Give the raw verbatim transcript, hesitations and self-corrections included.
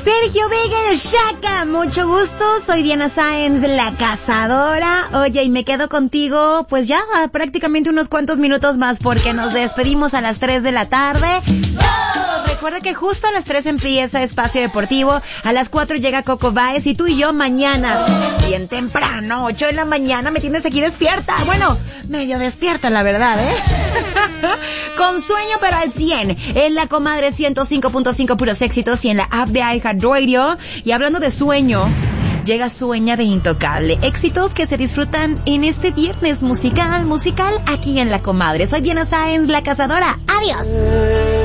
Sergio Vega el Shaka, mucho gusto, soy Diana Sáenz, la cazadora. Oye, y me quedo contigo, pues ya prácticamente unos cuantos minutos más porque nos despedimos a las tres de la tarde. Oh, recuerda que justo a las tres empieza Espacio Deportivo, a las cuatro llega Coco Báez y tú y yo mañana, bien temprano, ocho de la mañana, me tienes aquí despierta. Bueno, medio despierta la verdad, ¿eh? Con sueño pero al cien, en la Comadre ciento cinco punto cinco puros éxitos y en la app de iHeartRadio. Y hablando de sueño, llega Sueña de Intocable. Éxitos que se disfrutan en este viernes musical, musical aquí en La Comadre. Soy Diana Sáenz, la cazadora. ¡Adiós!